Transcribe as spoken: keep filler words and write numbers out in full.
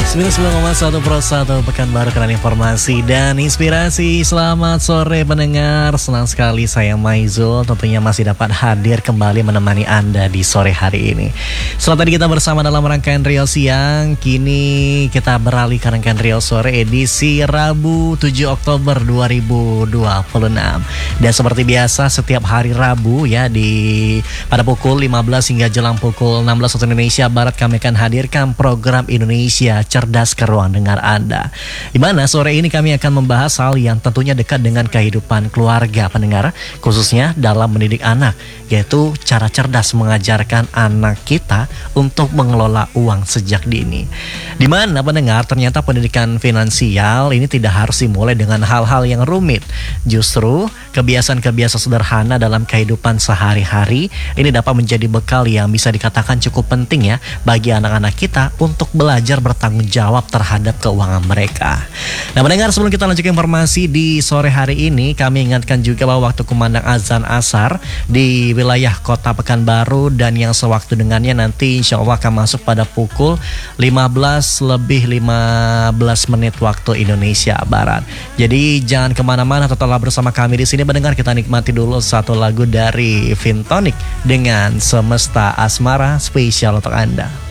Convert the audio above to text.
sembilan puluh sembilan koma satu Pro satu Pekanbaru, keran informasi dan inspirasi. Selamat sore pendengar, senang sekali saya Maizul tentunya masih dapat hadir kembali menemani Anda di sore hari ini. Setelah tadi kita bersama dalam rangkaian Rio Siang, kini kita beralih ke rangkaian Rio Sore edisi Rabu tujuh Oktober dua ribu dua puluh enam. Dan seperti biasa setiap hari Rabu ya, di pada pukul lima belas hingga jelang pukul enam belas waktu Indonesia Barat, kami akan hadirkan program Indonesia Cerdas ke ruang dengar Anda. Di mana sore ini kami akan membahas hal yang tentunya dekat dengan kehidupan keluarga pendengar, khususnya dalam mendidik anak, yaitu cara cerdas mengajarkan anak kita untuk mengelola uang sejak dini. Di mana pendengar, ternyata pendidikan finansial ini tidak harus dimulai dengan hal-hal yang rumit. Justru kebiasaan-kebiasaan sederhana dalam kehidupan sehari-hari ini dapat menjadi bekal yang bisa dikatakan cukup penting ya bagi anak-anak kita untuk belajar bertanggung jawab terhadap keuangan mereka. Nah mendengar, sebelum kita lanjut informasi di sore hari ini, kami ingatkan juga bahwa waktu kumandang azan asar di wilayah kota Pekanbaru dan yang sewaktu dengannya nanti insya Allah akan masuk pada pukul lima belas lebih lima belas menit waktu Indonesia Barat. Jadi jangan kemana-mana, tetaplah bersama kami di sini mendengar. Kita nikmati dulu satu lagu dari Vintonic dengan Semesta Asmara, spesial untuk Anda.